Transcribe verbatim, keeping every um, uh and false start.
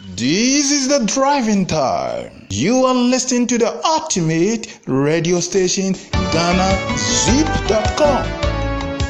This is the driving time. You are listening to the ultimate radio station, Ghana Zip dot com.